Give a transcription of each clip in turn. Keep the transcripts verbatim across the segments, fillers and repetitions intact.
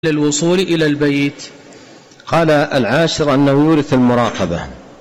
للوصول إلى البيت. قال العاشر أنه يورث المراقبة.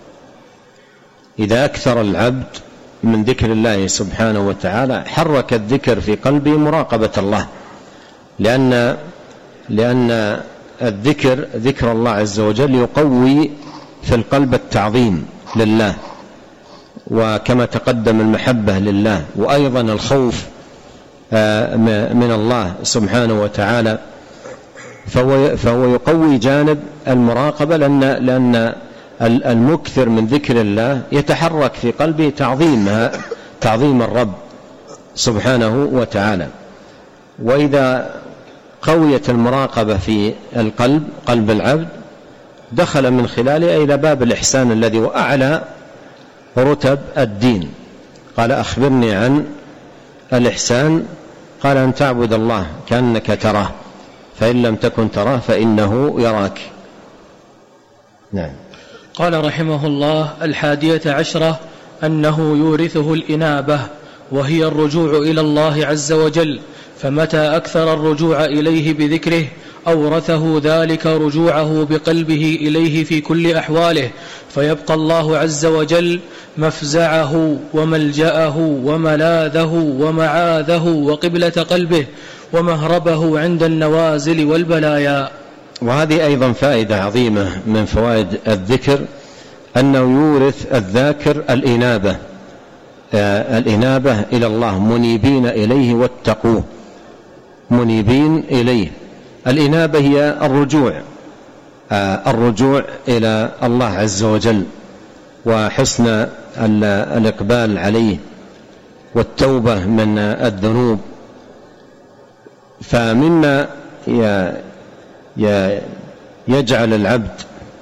إذا أكثر العبد من ذكر الله سبحانه وتعالى حرك الذكر في قلبه مراقبة الله، لأن لأن الذكر ذكر الله عز وجل يقوي في القلب التعظيم لله، وكما تقدم المحبة لله، وأيضا الخوف من الله سبحانه وتعالى، فهو, فهو يقوي جانب المراقبة، لأن, لأن المكثر من ذكر الله يتحرك في قلبه تعظيم تعظيم الرب سبحانه وتعالى. وإذا قويت المراقبة في القلب قلب العبد دخل من خلاله إلى باب الإحسان الذي هو أعلى رتب الدين. قال أخبرني عن الإحسان، قال أن تعبد الله كأنك تراه فإن لم تكن تراه فإنه يراك. نعم. قال رحمه الله: الحادية عشرة أنه يورثه الإنابة، وهي الرجوع إلى الله عز وجل، فمتى أكثر الرجوع إليه بذكره أورثه ذلك رجوعه بقلبه إليه في كل أحواله، فيبقى الله عز وجل مفزعه وملجأه وملاذه ومعاذه وقبلة قلبه ومهربه عند النوازل والبلايا. وهذه أيضا فائدة عظيمة من فوائد الذكر، أنه يورث الذاكر الإنابة الإنابة إلى الله، منيبين إليه واتقوه، منيبين إليه. الإنابة هي الرجوع الرجوع إلى الله عز وجل، وحسن الإقبال عليه، والتوبة من الذنوب. فمما يجعل العبد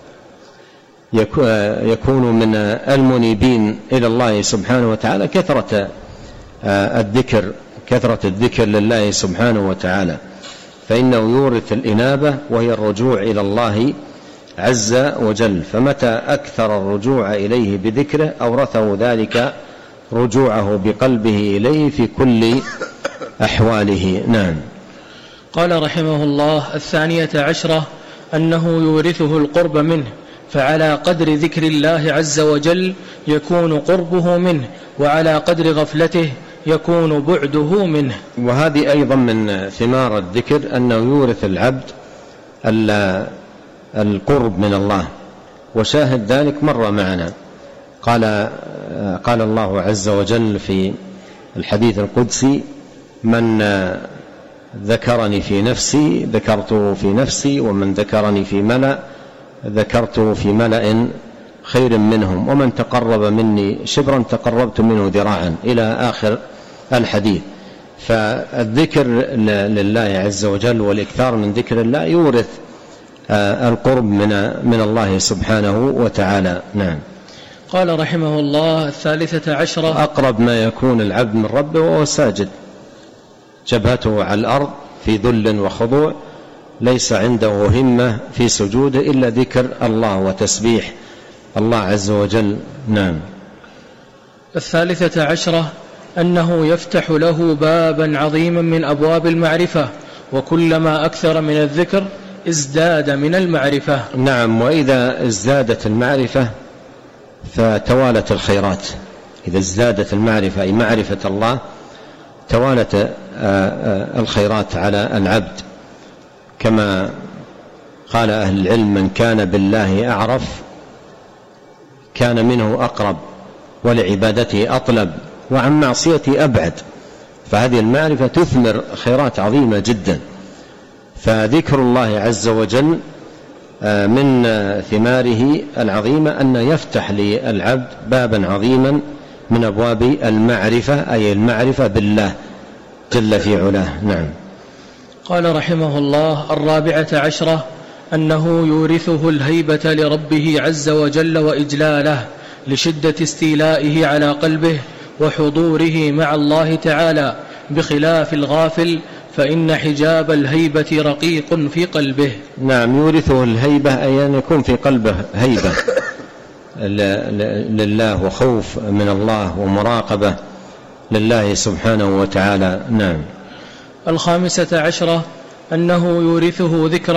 يكون من المنيبين إلى الله سبحانه وتعالى كثرة الذكر كثرة الذكر لله سبحانه وتعالى، فإنه يورث الإنابة وهي الرجوع إلى الله عز وجل، فمتى أكثر الرجوع إليه بذكره أورثه ذلك رجوعه بقلبه إليه في كل أحواله. نعم. قال رحمه الله: الثانية عشرة أنه يورثه القرب منه، فعلى قدر ذكر الله عز وجل يكون قربه منه، وعلى قدر غفلته يكون بعده منه. وهذه أيضا من ثمار الذكر، أنه يورث العبد القرب من الله، وشاهد ذلك مر معنا. قال قال الله عز وجل في الحديث القدسي: من ذكرني في نفسي ذكرته في نفسي، ومن ذكرني في ملأ ذكرته في ملأ خير منهم، ومن تقرب مني شبرا تقربت منه ذراعا، إلى آخر الحديث. فالذكر لله عز وجل والإكثار من ذكر الله يورث القرب من من الله سبحانه وتعالى. نعم. قال رحمه الله: الثالثة عشرة أقرب ما يكون العبد من ربه وهو ساجد، جبهته على الأرض في ذل وخضوع، ليس عنده همة في سجوده إلا ذكر الله وتسبيح الله عز وجل. نعم. الثالثة عشرة أنه يفتح له بابا عظيما من أبواب المعرفة، وكلما أكثر من الذكر ازداد من المعرفة. نعم. وإذا ازدادت المعرفة فتوالت الخيرات. إذا ازدادت المعرفة أي معرفة الله توالت الخيرات على العبد، كما قال أهل العلم: من كان بالله أعرف كان منه أقرب، ولعبادته أطلب، وعن معصيته أبعد. فهذه المعرفة تثمر خيرات عظيمة جدا. فذكر الله عز وجل من ثماره العظيمة أن يفتح للعبد بابا عظيما من أبواب المعرفة، أي المعرفة بالله جل في علاه. نعم. قال رحمه الله: الرابعة عشرة أنه يورثه الهيبة لربه عز وجل وإجلاله، لشدة استيلائه على قلبه وحضوره مع الله تعالى، بخلاف الغافل فإن حجاب الهيبة رقيق في قلبه. نعم. يورثه الهيبة أي أن يكون في قلبه هيبة لله، وخوف من الله، ومراقبة لله سبحانه وتعالى. نعم. الخامسة عشرة أنه يورثه ذكر